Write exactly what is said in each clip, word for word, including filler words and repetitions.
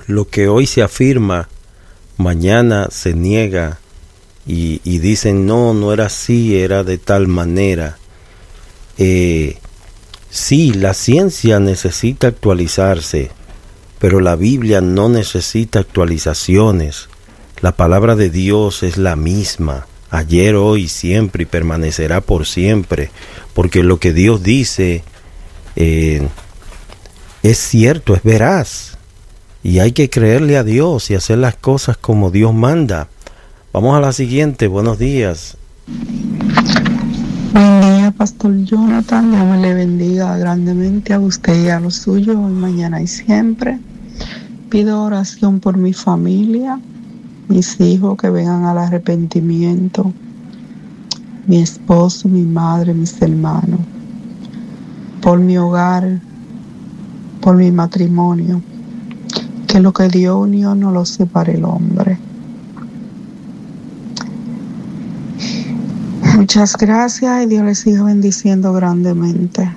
lo que hoy se afirma, mañana se niega y, y dicen, no, no era así, era de tal manera. Eh, sí, la ciencia necesita actualizarse, pero la Biblia no necesita actualizaciones. La palabra de Dios es la misma, ayer, hoy y siempre, y permanecerá por siempre, porque lo que Dios dice eh, es cierto, es veraz, y hay que creerle a Dios y hacer las cosas como Dios manda. Vamos a la siguiente. Buenos días. Buen día, Pastor Jonathan. Dios me le bendiga grandemente a usted y a los suyos, hoy, mañana y siempre. Pido oración por mi familia, mis hijos que vengan al arrepentimiento, mi esposo, mi madre, mis hermanos, por mi hogar, por mi matrimonio, que lo que Dios unió no lo separe el hombre. Muchas gracias y Dios les siga bendiciendo grandemente.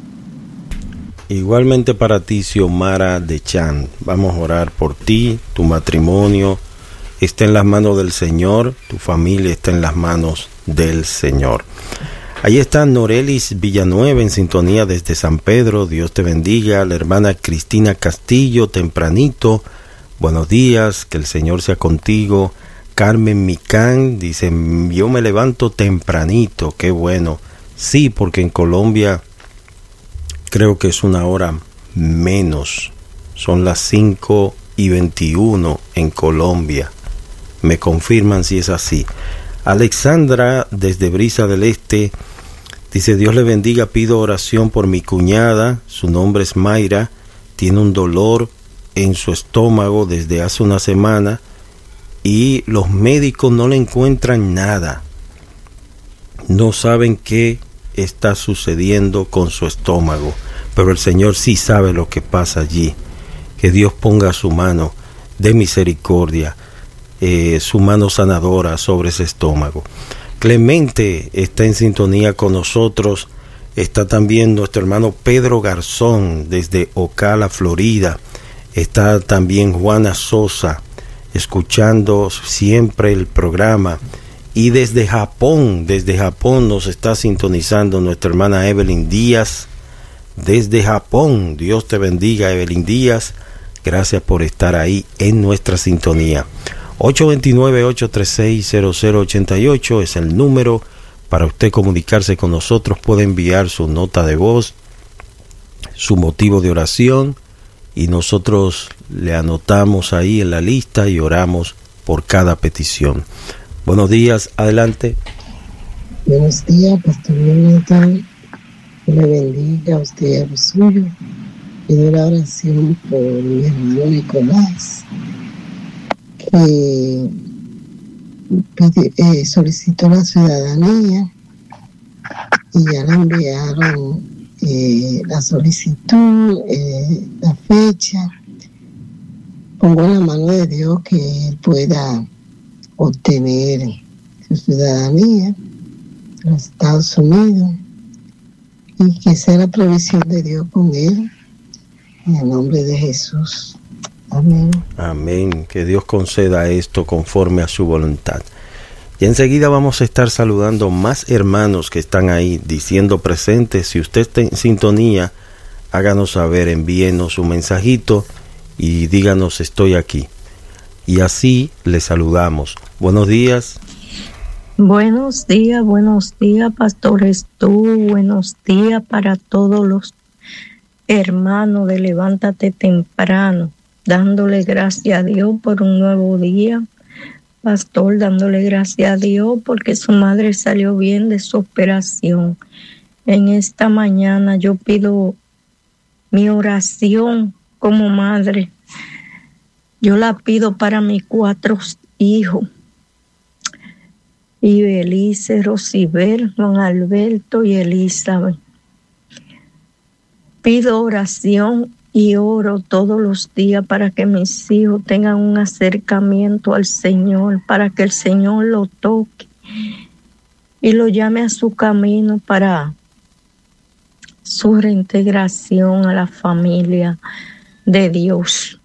Igualmente para ti, Xiomara de Chan. Vamos a orar por ti, tu matrimonio está en las manos del Señor, tu familia está en las manos del Señor. Ahí está Norelis Villanueva en sintonía desde San Pedro. Dios te bendiga. La hermana Cristina Castillo, tempranito. Buenos días, que el Señor sea contigo. Carmen Micán dice, yo me levanto tempranito, qué bueno. Sí, porque en Colombia creo que es una hora menos. Son las cinco y veintiuno en Colombia. Me confirman si es así. Alexandra desde Brisa del Este dice, Dios le bendiga, pido oración por mi cuñada, su nombre es Mayra, tiene un dolor en su estómago desde hace una semana y los médicos no le encuentran nada. No saben qué está sucediendo con su estómago, pero el Señor sí sabe lo que pasa allí. Que Dios ponga su mano de misericordia, eh, su mano sanadora sobre ese estómago. Clemente está en sintonía con nosotros. Está también nuestro hermano Pedro Garzón desde Ocala, Florida. Está también Juana Sosa escuchando siempre el programa. Y desde Japón, desde Japón nos está sintonizando nuestra hermana Evelyn Díaz. Desde Japón, Dios te bendiga, Evelyn Díaz. Gracias por estar ahí en nuestra sintonía. ocho dos nueve, ocho tres seis, cero cero ocho ocho es el número para usted comunicarse con nosotros. Puede enviar su nota de voz, su motivo de oración, y nosotros le anotamos ahí en la lista y oramos por cada petición. Buenos días, adelante. Buenos días, Pastor Jonathan. Que le bendiga a usted y a los suyos. Pido la oración por mi hermano Nicolás, que pide, eh, solicitó la ciudadanía y ya le enviaron eh, la solicitud, eh, la fecha. Pongo en la mano de Dios que él pueda obtener su ciudadanía en los Estados Unidos y que sea la provisión de Dios con él, en el nombre de Jesús. Amén. Amén. Que Dios conceda esto conforme a su voluntad. Y enseguida vamos a estar saludando más hermanos que están ahí diciendo presentes. Si usted está en sintonía, háganos saber, envíenos un mensajito y díganos estoy aquí. Y así le saludamos. Buenos días. Buenos días, buenos días, pastores tú. Buenos días para todos los hermanos de Levántate Temprano. Dándole gracias a Dios por un nuevo día. Pastor, dándole gracias a Dios porque su madre salió bien de su operación. En esta mañana yo pido mi oración como madre. Yo la pido para mis cuatro hijos. Y Belice, Rosibel, Juan Alberto y Elizabeth. Pido oración y oro todos los días para que mis hijos tengan un acercamiento al Señor, para que el Señor lo toque y lo llame a su camino para su reintegración a la familia de Dios.